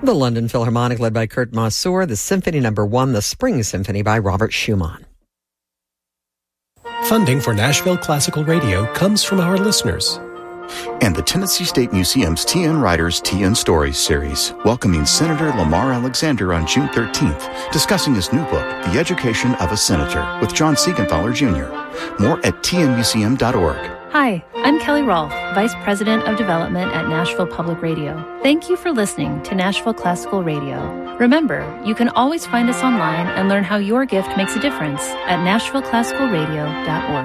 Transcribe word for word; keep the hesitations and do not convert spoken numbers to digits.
The London Philharmonic, led by Kurt Masur, the Symphony Number One, the Spring Symphony by Robert Schumann. Funding for Nashville Classical Radio comes from our listeners. And the Tennessee State Museum's T N Writers T N Stories series, welcoming Senator Lamar Alexander on June thirteenth, discussing his new book, The Education of a Senator, with John Siegenthaler Junior More at T N museum dot org. Hi, I'm Kelly Rolfe, Vice President of Development at Nashville Public Radio. Thank you for listening to Nashville Classical Radio. Remember, you can always find us online and learn how your gift makes a difference at nashville classical radio dot org.